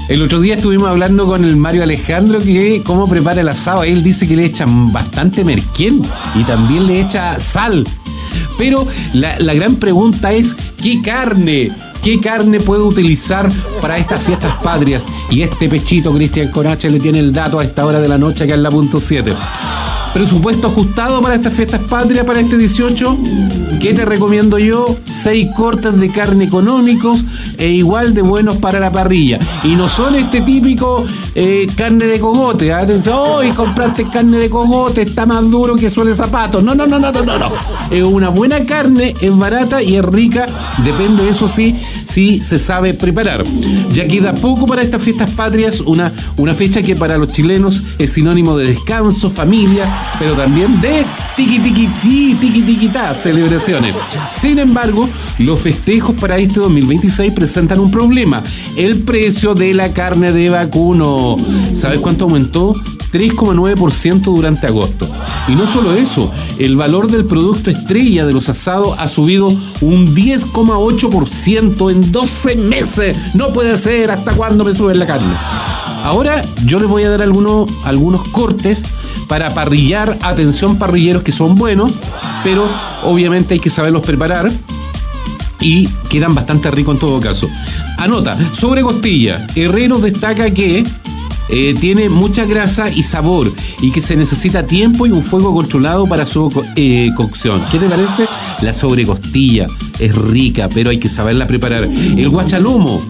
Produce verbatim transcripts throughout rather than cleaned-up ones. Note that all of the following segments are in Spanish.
El otro día estuvimos hablando con el Mario Alejandro que cómo prepara el asado. Él dice que le echan bastante merquén y también le echa sal. Pero la, la gran pregunta es, ¿qué carne? ¿Qué carne puedo utilizar para estas fiestas patrias? Y este pechito, Cristian Conache, le tiene el dato a esta hora de la noche acá en la punto siete. Presupuesto ajustado para estas fiestas patrias para este dieciocho. ¿Qué te recomiendo yo? Seis cortes de carne económicos e igual de buenos para la parrilla. Y no son este típico eh, carne de cogote. ¿eh? Dice, oh, y compraste carne de cogote, está más duro que suele zapato. No, no, no, no, no, no, no. Es una buena carne, es barata y es rica. Depende, eso sí, si se sabe preparar. Ya queda poco para estas fiestas patrias, una, una fecha que para los chilenos es sinónimo de descanso, familia, pero también de tiqui tiqui ti, tiqui tiqui ta, celebraciones. Sin embargo, los festejos para este dos mil veintiséis presentan un problema: el precio de la carne de vacuno. ¿Sabes cuánto aumentó? tres coma nueve por ciento durante agosto. Y no solo eso, el valor del producto estrella de los asados ha subido un diez coma ocho por ciento en doce meses. No puede ser, ¿hasta cuándo me suben la carne? Ahora yo les voy a dar algunos, algunos cortes para parrillar. Atención, parrilleros, que son buenos, pero obviamente hay que saberlos preparar y quedan bastante ricos en todo caso. Anota, sobre costilla, Herreros destaca que Eh, tiene mucha grasa y sabor y que se necesita tiempo y un fuego controlado para su eh, cocción. ¿Qué te parece? La sobrecostilla es rica, pero hay que saberla preparar. El guachalomo,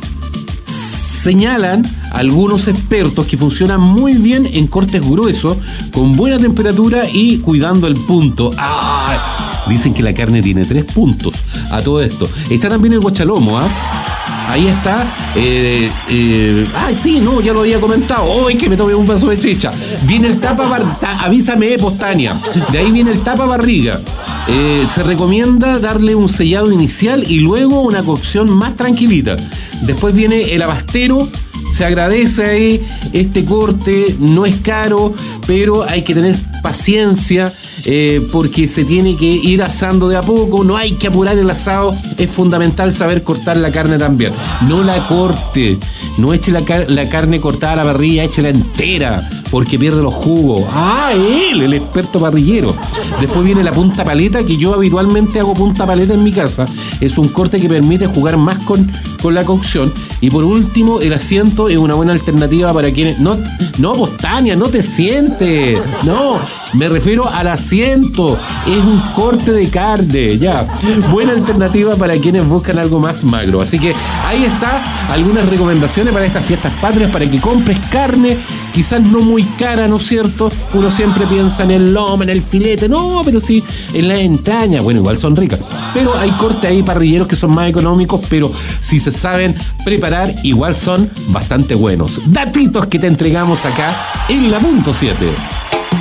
señalan algunos expertos que funciona muy bien en cortes gruesos, con buena temperatura y cuidando el punto. ¡Ah! Dicen que la carne tiene tres puntos a todo esto. Está también el guachalomo, ¿ah? ¿eh? Ahí está. Eh, eh, ay, sí, no, ya lo había comentado. Hoy oh, que me tomé un vaso de chicha. Viene el tapa barriga. Avísame, Postania. De ahí viene el tapa barriga. Eh, se recomienda darle un sellado inicial y luego una cocción más tranquilita. Después viene el abastero. Se agradece ahí este corte, no es caro, pero hay que tener paciencia eh, porque se tiene que ir asando de a poco, no hay que apurar el asado, es fundamental saber cortar la carne también. No la corte, no eche la, car- la carne cortada a la parrilla, échela entera, porque pierde los jugos. Ah, él, el experto parrillero. Después viene la punta paleta, que yo habitualmente hago punta paleta en mi casa. Es un corte que permite jugar más con, con la cocción. Y por último, el asiento es una buena alternativa para quienes... No, no, Postania, no te sientes. No, me refiero al asiento. Es un corte de carne, ya. Buena alternativa para quienes buscan algo más magro. Así que ahí está, algunas recomendaciones para estas fiestas patrias, para que compres carne, quizás no muy cara, ¿no es cierto? Uno siempre piensa en el lomo, en el filete. No, pero sí, en las entrañas. Bueno, igual son ricas. Pero hay cortes ahí parrilleros que son más económicos, pero si se saben preparar, igual son bastante buenos. Datitos que te entregamos acá en la punto siete.